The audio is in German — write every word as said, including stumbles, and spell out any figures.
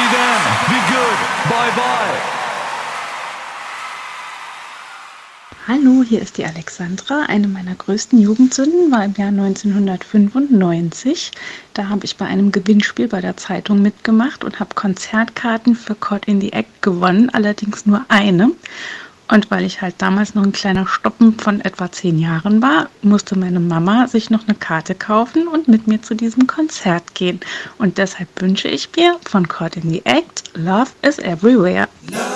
then. Be good. Bye bye. Hallo, hier ist die Alexandra. Eine meiner größten Jugendsünden war im Jahr neunzehnhundertfünfundneunzig. Da habe ich bei einem Gewinnspiel bei der Zeitung mitgemacht und habe Konzertkarten für Caught in the Act gewonnen, allerdings nur eine. Und weil ich halt damals noch ein kleiner Stoppen von etwa zehn Jahren war, musste meine Mama sich noch eine Karte kaufen und mit mir zu diesem Konzert gehen. Und deshalb wünsche ich mir von Caught in the Act Love is Everywhere.